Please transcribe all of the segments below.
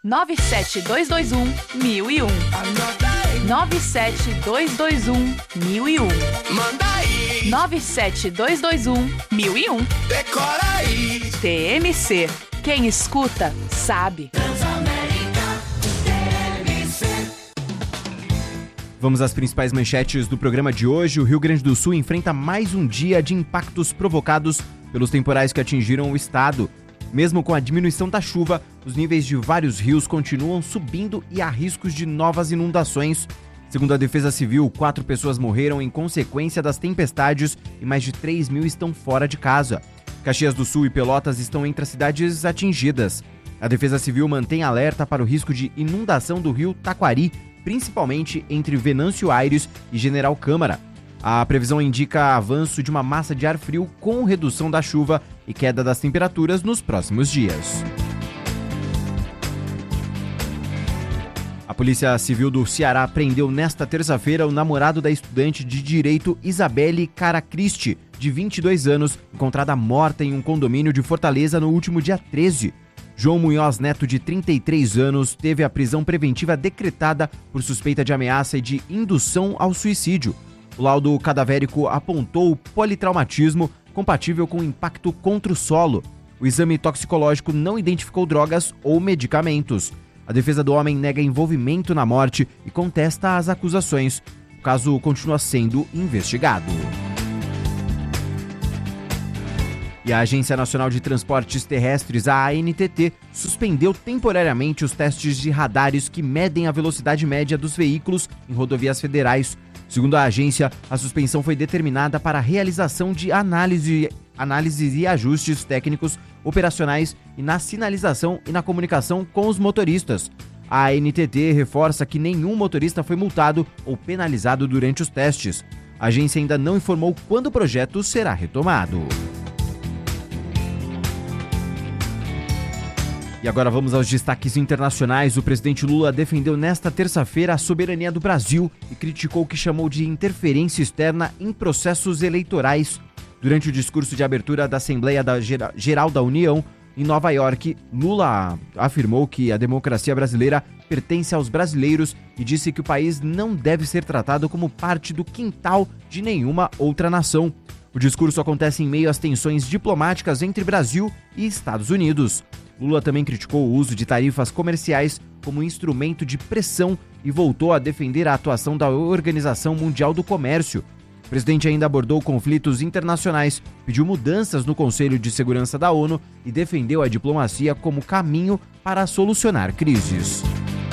97221-1001. 97221-1001. Manda aí. 97221-1001. Decora aí. TMC. Quem escuta, sabe. Vamos às principais manchetes do programa de hoje. O Rio Grande do Sul enfrenta mais um dia de impactos provocados pelos temporais que atingiram o estado. Mesmo com a diminuição da chuva, os níveis de vários rios continuam subindo e há riscos de novas inundações. Segundo a Defesa Civil, 4 pessoas morreram em consequência das tempestades e mais de 3 mil estão fora de casa. Caxias do Sul e Pelotas estão entre as cidades atingidas. A Defesa Civil mantém alerta para o risco de inundação do rio Taquari, principalmente entre Venâncio Aires e General Câmara. A previsão indica avanço de uma massa de ar frio com redução da chuva e queda das temperaturas nos próximos dias. A Polícia Civil do Ceará prendeu nesta terça-feira o namorado da estudante de Direito Isabelle Caracristi, de 22 anos, encontrada morta em um condomínio de Fortaleza no último dia 13. João Munhoz Neto, de 33 anos, teve a prisão preventiva decretada por suspeita de ameaça e de indução ao suicídio. O laudo cadavérico apontou politraumatismo compatível com impacto contra o solo. O exame toxicológico não identificou drogas ou medicamentos. A defesa do homem nega envolvimento na morte e contesta as acusações. O caso continua sendo investigado. E a Agência Nacional de Transportes Terrestres, a ANTT, suspendeu temporariamente os testes de radares que medem a velocidade média dos veículos em rodovias federais. Segundo a agência, a suspensão foi determinada para a realização de análises e ajustes técnicos, operacionais e na sinalização e na comunicação com os motoristas. A ANTT reforça que nenhum motorista foi multado ou penalizado durante os testes. A agência ainda não informou quando o projeto será retomado. E agora vamos aos destaques internacionais. O presidente Lula defendeu nesta terça-feira a soberania do Brasil e criticou o que chamou de interferência externa em processos eleitorais. Durante o discurso de abertura da Assembleia Geral da União, em Nova York, Lula afirmou que a democracia brasileira pertence aos brasileiros e disse que o país não deve ser tratado como parte do quintal de nenhuma outra nação. O discurso acontece em meio às tensões diplomáticas entre Brasil e Estados Unidos. Lula também criticou o uso de tarifas comerciais como instrumento de pressão e voltou a defender a atuação da Organização Mundial do Comércio. O presidente ainda abordou conflitos internacionais, pediu mudanças no Conselho de Segurança da ONU e defendeu a diplomacia como caminho para solucionar crises.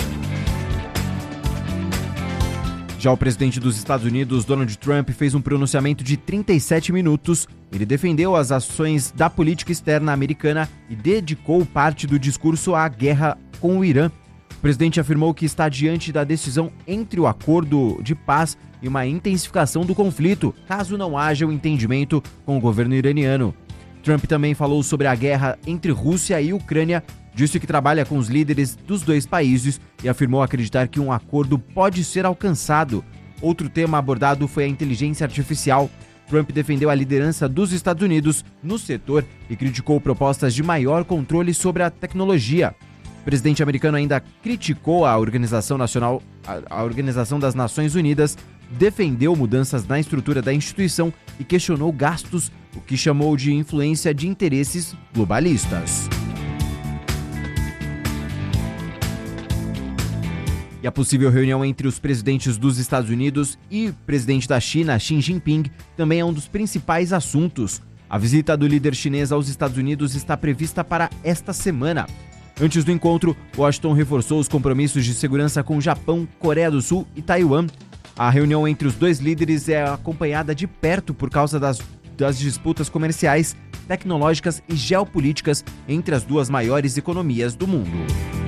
Já o presidente dos Estados Unidos, Donald Trump, fez um pronunciamento de 37 minutos. Ele defendeu as ações da política externa americana e dedicou parte do discurso à guerra com o Irã. O presidente afirmou que está diante da decisão entre o acordo de paz e uma intensificação do conflito, caso não haja um entendimento com o governo iraniano. Trump também falou sobre a guerra entre Rússia e Ucrânia, disse que trabalha com os líderes dos dois países e afirmou acreditar que um acordo pode ser alcançado. Outro tema abordado foi a inteligência artificial. Trump defendeu a liderança dos Estados Unidos no setor e criticou propostas de maior controle sobre a tecnologia. O presidente americano ainda criticou a Organização das Nações Unidas, defendeu mudanças na estrutura da instituição e questionou gastos, o que chamou de influência de interesses globalistas. E a possível reunião entre os presidentes dos Estados Unidos e o presidente da China, Xi Jinping, também é um dos principais assuntos. A visita do líder chinês aos Estados Unidos está prevista para esta semana. Antes do encontro, Washington reforçou os compromissos de segurança com o Japão, Coreia do Sul e Taiwan. A reunião entre os dois líderes é acompanhada de perto por causa das disputas comerciais, tecnológicas e geopolíticas entre as duas maiores economias do mundo.